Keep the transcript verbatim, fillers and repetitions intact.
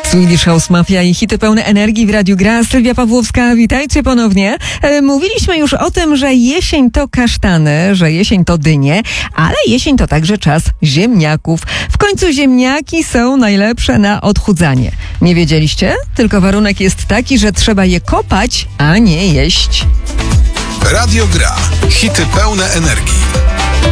Swedish House Mafia i hity pełne energii w Radiu Gra. Sylwia Pawłowska, witajcie ponownie. E, mówiliśmy już o tym, że jesień to kasztany, że jesień to dynie, ale jesień to także czas ziemniaków. W końcu ziemniaki są najlepsze na odchudzanie. Nie wiedzieliście? Tylko warunek jest taki, że trzeba je kopać, a nie jeść. Radio Gra. Hity pełne energii.